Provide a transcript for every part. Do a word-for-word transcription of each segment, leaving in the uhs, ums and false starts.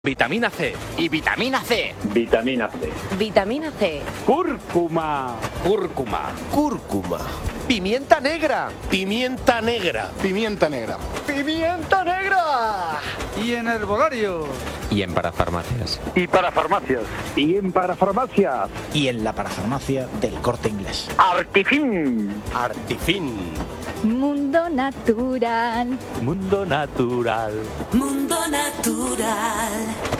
Vitamina C. Y vitamina C. Vitamina C. Vitamina C. Cúrcuma. Cúrcuma. Cúrcuma. Pimienta negra. Pimienta negra. Pimienta negra. ¡Pimienta negra! Y en herbolarios. Y en parafarmacias. Y para farmacias. Y en parafarmacias. Y en la parafarmacia del Corte Inglés. Artifin. Artifin. Mundo natural. Mundo natural. Mundo natural.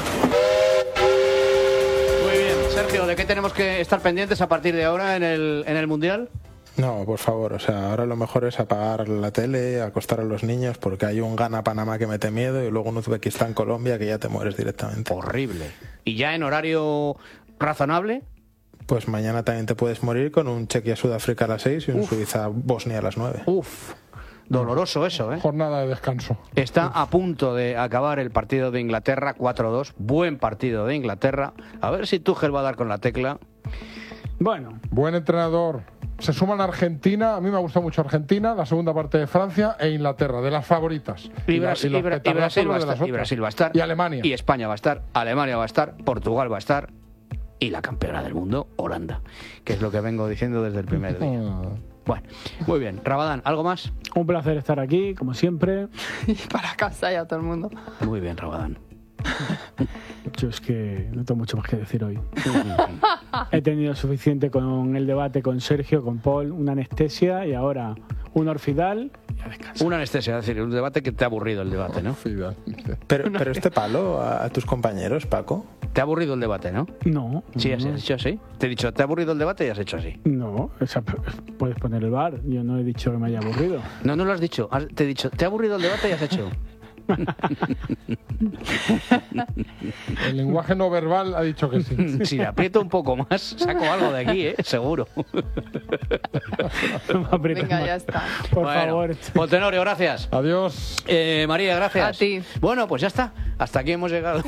Muy bien, Sergio, ¿de qué tenemos que estar pendientes a partir de ahora en el, en el Mundial? No, por favor, o sea, ahora lo mejor es apagar la tele, acostar a los niños, porque hay un Ghana-Panamá que mete miedo y luego un Uzbekistán-Colombia que ya te mueres directamente. Horrible. ¿Y ya en horario razonable? Pues mañana también te puedes morir con un Chequia-Sudáfrica a las seis y un Suiza-Bosnia a las nueve. Uf, doloroso eso, ¿eh? Jornada de descanso. Está a punto de acabar el partido de Inglaterra, cuatro dos. Buen partido de Inglaterra. A ver si Tuchel va a dar con la tecla. Bueno. Buen entrenador. Se suman Argentina, a mí me gusta mucho Argentina, la segunda parte de Francia e Inglaterra, de las favoritas. Y, Brasil, y, y, Bra- y, Brasil, va a estar, y Brasil va a estar. Y Alemania. Y España va a estar. Alemania va a estar. Portugal va a estar. Y la campeona del mundo, Holanda, que es lo que vengo diciendo desde el primer día. Bueno, muy bien. Rabadán, ¿algo más? Un placer estar aquí, como siempre. Y para casa ya todo el mundo. Muy bien, Rabadán. Yo es que no tengo mucho más que decir hoy. He tenido suficiente con el debate con Sergio, con Paul, una anestesia y ahora un Orfidal y a descansar. Una anestesia, es decir, un debate que te ha aburrido el debate, ¿no? Pero, pero este palo a, a tus compañeros, Paco. ¿Te ha aburrido el debate, no? No. Sí, no, has no. hecho así. Te he dicho, ¿te ha aburrido el debate? Y has hecho así. No, esa, puedes poner el bar. Yo no he dicho que me haya aburrido. No, no lo has dicho. Has- te he dicho, ¿te ha aburrido el debate? Y has hecho. El lenguaje no verbal ha dicho que sí. Si le aprieto un poco más, saco algo de aquí, ¿eh? Seguro. Venga, ya está. Por Bueno, favor. Poltenorio, gracias. Adiós. Eh, María, gracias. A ti. Bueno, pues ya está. Hasta aquí hemos llegado.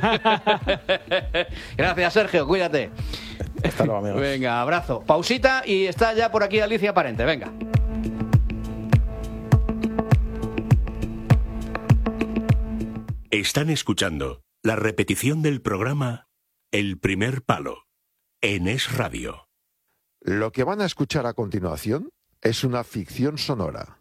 Gracias, Sergio. Cuídate. Hasta luego, amigos. Venga, abrazo. Pausita y está ya por aquí Alicia Parente. Venga. Están escuchando la repetición del programa El Primer Palo en Es Radio. Lo que van a escuchar a continuación es una ficción sonora.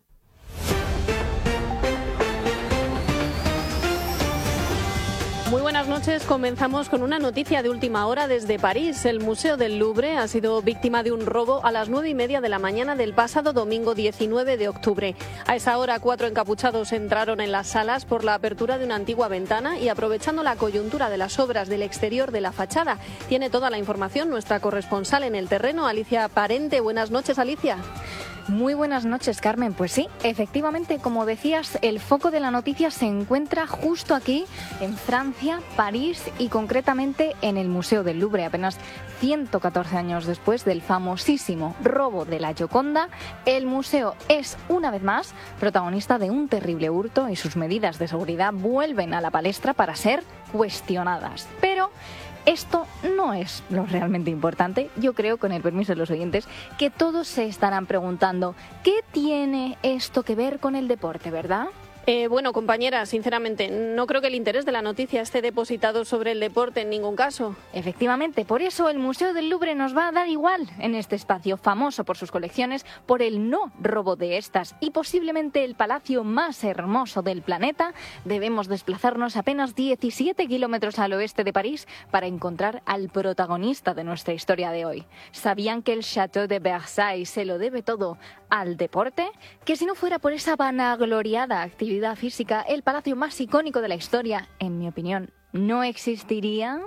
Muy buenas noches. Comenzamos con una noticia de última hora desde París. El Museo del Louvre ha sido víctima de un robo a las nueve y media de la mañana del pasado domingo diecinueve de octubre. A esa hora, cuatro encapuchados entraron en las salas por la apertura de una antigua ventana y, aprovechando la coyuntura de las obras del exterior de la fachada. Tiene toda la información nuestra corresponsal en el terreno, Alicia Parente. Buenas noches, Alicia. Muy buenas noches, Carmen. Pues sí, efectivamente, como decías, el foco de la noticia se encuentra justo aquí, en Francia, París y concretamente en el Museo del Louvre, apenas ciento catorce años después del famosísimo robo de la Gioconda. El museo es, una vez más, protagonista de un terrible hurto y sus medidas de seguridad vuelven a la palestra para ser cuestionadas. Pero esto no es lo realmente importante. Yo creo, con el permiso de los oyentes, que todos se estarán preguntando ¿qué tiene esto que ver con el deporte, verdad? Eh, bueno, compañera, sinceramente, no creo que el interés de la noticia esté depositado sobre el deporte en ningún caso. Efectivamente, por eso el Museo del Louvre nos va a dar igual en este espacio, famoso por sus colecciones, por el no robo de estas y posiblemente el palacio más hermoso del planeta. Debemos desplazarnos apenas diecisiete kilómetros al oeste de París para encontrar al protagonista de nuestra historia de hoy. ¿Sabían que el Château de Versailles se lo debe todo al deporte? Que si no fuera por esa vanagloriada actividad física, el palacio más icónico de la historia, en mi opinión, no existiría.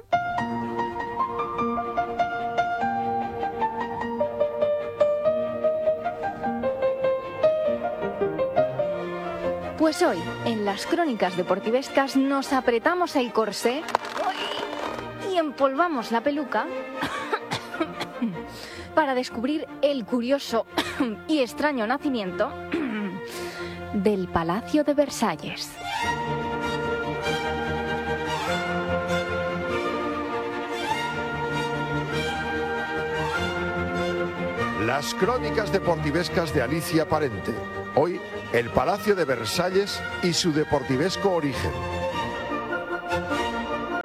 Pues hoy, en las crónicas deportivescas, nos apretamos el corsé y empolvamos la peluca para descubrir el curioso y extraño nacimiento del Palacio de Versalles. Las crónicas deportivescas de Alicia Parente. Hoy, el Palacio de Versalles y su deportivesco origen.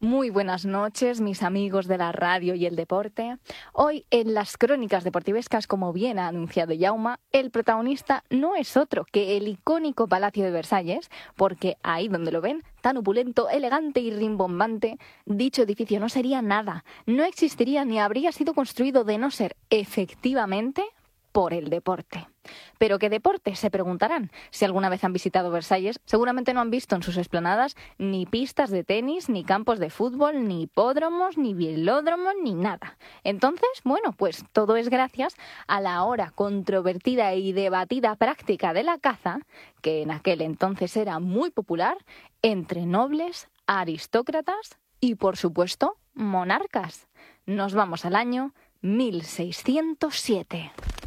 Muy buenas noches, mis amigos de la radio y el deporte. Hoy, en las crónicas deportivescas, como bien ha anunciado Jaume, el protagonista no es otro que el icónico Palacio de Versalles, porque ahí donde lo ven, tan opulento, elegante y rimbombante, dicho edificio no sería nada, no existiría ni habría sido construido de no ser efectivamente por el deporte. ¿Pero qué deporte?, se preguntarán. Si alguna vez han visitado Versalles, seguramente no han visto en sus explanadas ni pistas de tenis, ni campos de fútbol, ni hipódromos, ni velódromos, ni nada. Entonces, bueno, pues todo es gracias a la ahora controvertida y debatida práctica de la caza, que en aquel entonces era muy popular, entre nobles, aristócratas y, por supuesto, monarcas. Nos vamos al año mil seiscientos siete.